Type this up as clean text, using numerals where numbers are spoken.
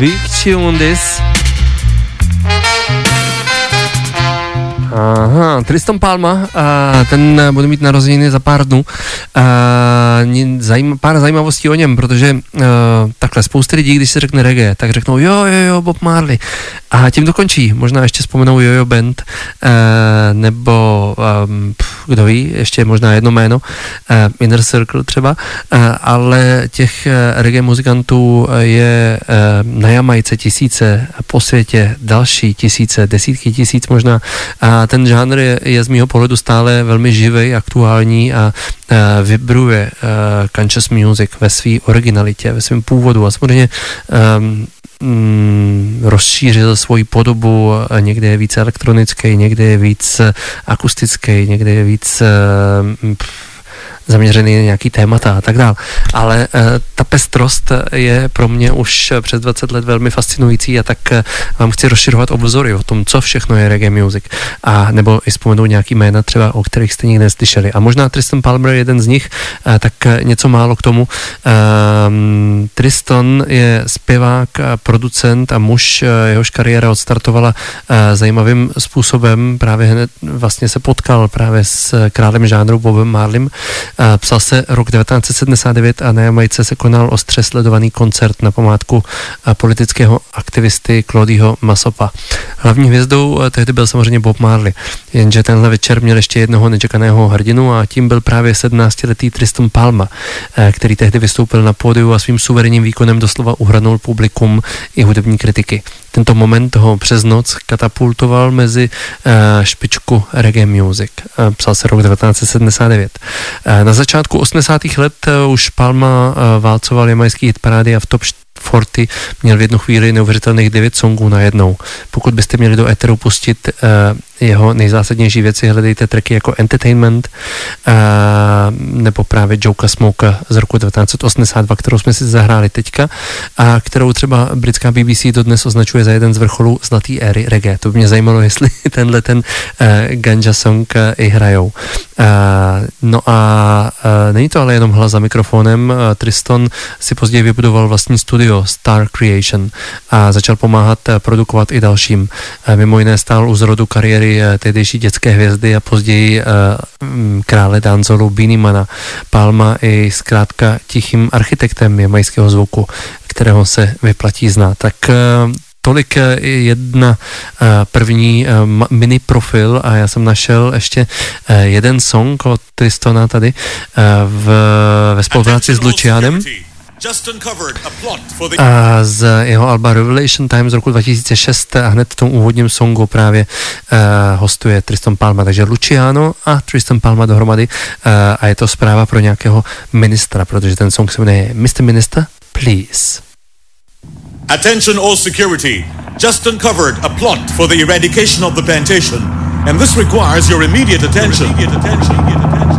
Big Tune This. Aha, Tristan Palma, ten bude mít narozeniny za pár dnů. Pár zajímavostí o něm, protože takhle spousta lidí, když se řekne reggae, tak řeknou jo, Bob Marley. A tím to končí. Možná ještě vzpomenou Yo-Yo Band, nebo kdo ví, ještě možná jedno jméno, Inner Circle třeba, ale těch reggae muzikantů je na Jamajce tisíce, po světě další tisíce, desítky tisíc možná. A ten žánr je z mýho pohledu stále velmi živý, aktuální a vibruje conscious music ve své originalitě, ve svém původu a samozřejmě rozšířil svoji podobu, někde je víc elektronický, někde je víc akustický, někde je víc zaměřený na nějaký témata a tak dál. Ale ta pestrost je pro mě už přes 20 let velmi fascinující a tak vám chci rozširovat obzory o tom, co všechno je reggae music. A nebo i vzpomenout nějaký jména třeba, o kterých jste nikdy neslyšeli. A možná Tristan Palmer je jeden z nich, tak něco málo k tomu. Tristan je zpěvák, producent a muž, jehož kariéra odstartovala zajímavým způsobem. Právě hned vlastně se potkal právě s králem žánru Bobem Marleym. Psal se rok 1979 a na Jamajce se konal ostře sledovaný koncert na památku politického aktivisty Claudeho Masopa. Hlavní hvězdou tehdy byl samozřejmě Bob Marley, jenže tenhle večer měl ještě jednoho nečekaného hrdinu a tím byl právě 17letý Tristan Palma, který tehdy vystoupil na pódiu a svým suverénním výkonem doslova uhranul publikum i hudební kritiky. Tento moment ho přes noc katapultoval mezi špičku reggae music. Psal se rok 1979. Na začátku 80. let už Palma válcoval jamajský hitparády a v top 40 měl v jednu chvíli neuvěřitelných 9 songů najednou. Pokud byste měli do éteru pustit jeho nejzásadnější věci, hledejte tracky jako Entertainment nebo právě Joka Smoka z roku 1982, kterou jsme si zahráli teďka a kterou třeba britská BBC dodnes označuje za jeden z vrcholů zlatý éry reggae. To by mě zajímalo, jestli tenhle ten Ganja song i hrajou. No a není to ale jenom hlas za mikrofonem. Tristan si později vybudoval vlastní studio Star Creation a začal pomáhat produkovat i dalším. Mimo jiné stál u zrodu kariéry tehdejší dětské hvězdy a později krále dancehall Beenie Mana. Palma i zkrátka tichým architektem jamajského zvuku, kterého se vyplatí znát. Tak tolik jedna první mini profil a já jsem našel ještě jeden song od Tristana tady ve spolupráci s Lucianem a z jeho alba Revelation Time z roku 2006 a hned v tom úvodním songu právě hostuje Tristan Palma, takže Luciano a Tristan Palma dohromady a je to zpráva pro nějakého ministra, protože ten song se jmenuje Mr. Minister, Please. Attention all security. Just uncovered a plot for the eradication of the plantation, and this requires your immediate attention.